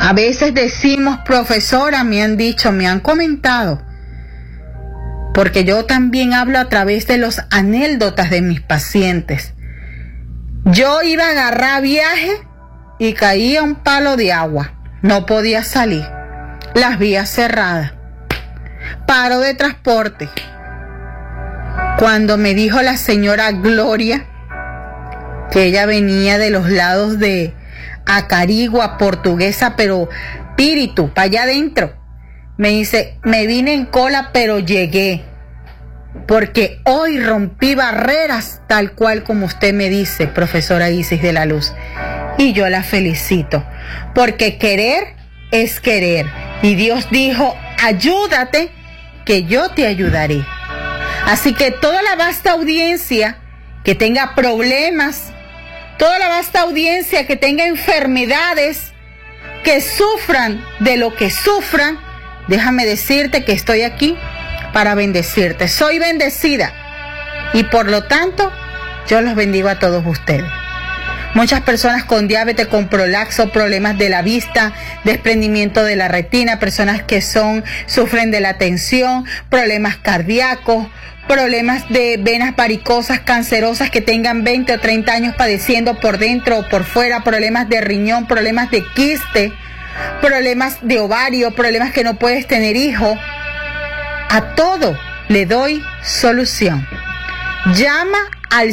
A veces decimos, profesora, me han dicho, me han comentado, porque yo también hablo a través de las anécdotas de mis pacientes. Yo iba a agarrar viaje y caía un palo de agua. No podía salir. Las vías cerradas. Paro de transporte. Cuando me dijo la señora Gloria que ella venía de los lados de Acarigua, Portuguesa, pero Píritu, para allá adentro, me dice, me vine en cola, pero llegué. Porque hoy rompí barreras, tal cual como usted me dice, profesora Isis de la Luz. Y yo la felicito, porque querer es querer. Y Dios dijo, ayúdate, que yo te ayudaré. Así que toda la vasta audiencia que tenga problemas, toda la vasta audiencia que tenga enfermedades, que sufran de lo que sufran, déjame decirte que estoy aquí para bendecirte. Soy bendecida y por lo tanto yo los bendigo a todos ustedes. Muchas personas con diabetes, con prolaxo, problemas de la vista, desprendimiento de la retina, personas que sufren de la tensión, problemas cardíacos, problemas de venas varicosas, cancerosas, que tengan 20 o 30 años padeciendo por dentro o por fuera, problemas de riñón, problemas de quiste, problemas de ovario, problemas que no puedes tener hijo. A todo le doy solución. Llama al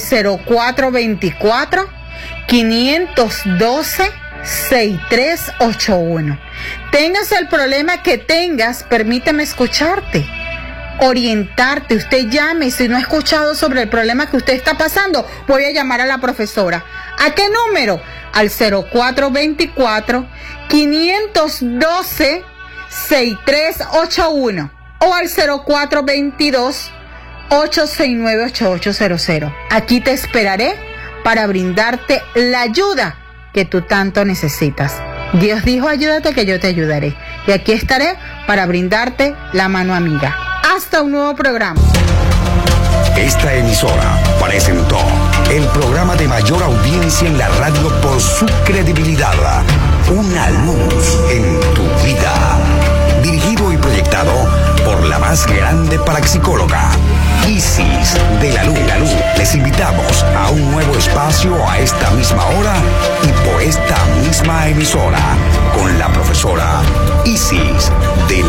0424-512-6381. Tengas el problema que tengas, permíteme escucharte, orientarte. Usted llame. Si no ha escuchado sobre el problema que usted está pasando, voy a llamar a la profesora. ¿A qué número? Al 0424-512-6381 o al 0422-869-8800. Aquí te esperaré para brindarte la ayuda que tú tanto necesitas. Dios dijo, ayúdate que yo te ayudaré. Y aquí estaré para brindarte la mano amiga. Hasta un nuevo programa. Esta emisora presentó el programa de mayor audiencia en la radio por su credibilidad. Una luz en tu vida. Dirigido y proyectado por la más grande parapsicóloga, Isis de la Luz. Les invitamos a un nuevo espacio a esta misma hora y por esta misma emisora con la profesora Isis de